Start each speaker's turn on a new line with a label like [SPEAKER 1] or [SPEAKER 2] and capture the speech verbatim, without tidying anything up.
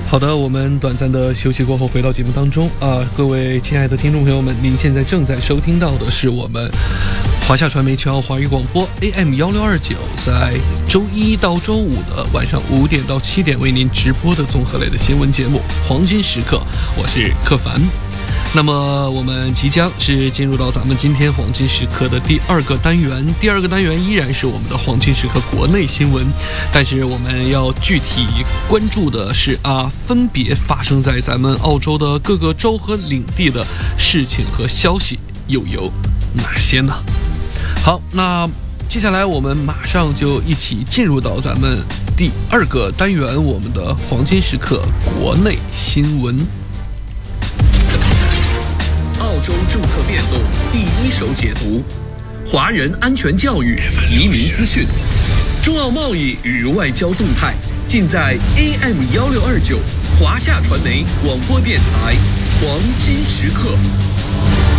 [SPEAKER 1] 好的，我们短暂的休息过后回到节目当中啊、呃，各位亲爱的听众朋友们，您现在正在收听到的是我们华夏传媒全澳华语广播 A M 一六二九，在周一到周五的晚上五点到七点为您直播的综合类的新闻节目《黄金时刻》，我是柯凡。那么我们即将是进入到咱们今天黄金时刻的第二个单元，第二个单元依然是我们的黄金时刻国内新闻，但是我们要具体关注的是啊，分别发生在咱们澳洲的各个州和领地的事情和消息又有哪些呢？好，那接下来我们马上就一起进入到咱们第二个单元，我们的黄金时刻国内新闻。
[SPEAKER 2] 澳洲政策变动第一手解读，华人安全教育、移民资讯，中澳贸易与外交动态，尽在 A M 一六二九华夏传媒广播电台黄金时刻。